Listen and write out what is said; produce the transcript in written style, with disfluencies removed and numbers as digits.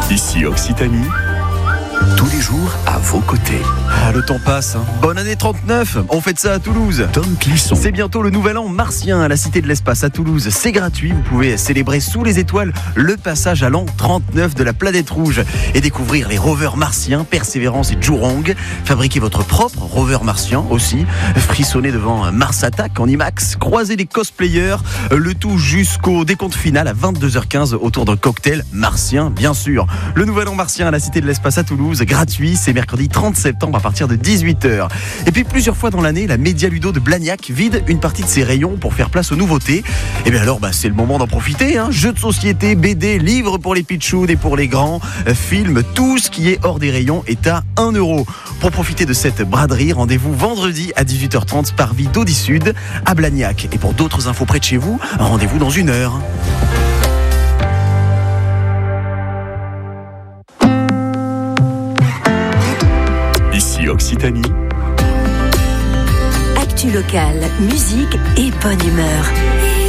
Ici Occitanie, tous les jours à vos côtés. Ah, le temps passe, hein. Bonne année 39, on fête ça à Toulouse. Tom Clisson. C'est bientôt le nouvel an martien à la Cité de l'Espace à Toulouse. C'est gratuit, vous pouvez célébrer sous les étoiles le passage à l'an 39 de la planète rouge et découvrir les rovers martiens Persévérance et Jurong. Fabriquez votre propre rover martien aussi. Frissonnez devant Mars Attack en IMAX. Croisez les cosplayers. Le tout jusqu'au décompte final à 22h15 autour d'un cocktail martien, bien sûr. Le nouvel an martien à la Cité de l'Espace à Toulouse, gratuit. C'est mercredi 30 septembre à partir de 18h. Et puis plusieurs fois dans l'année, la Média Ludo de Blagnac vide une partie de ses rayons pour faire place aux nouveautés. Et bien alors, c'est le moment d'en profiter, hein. Jeux de société, BD, livres pour les pitchouns et pour les grands, films, tout ce qui est hors des rayons est à 1 €. Pour profiter de cette braderie, rendez-vous vendredi à 18h30 parvis d'Audi Sud à Blagnac. Et pour d'autres infos près de chez vous, rendez-vous dans 1 heure. Ici Occitanie, Actu locale, musique et bonne humeur.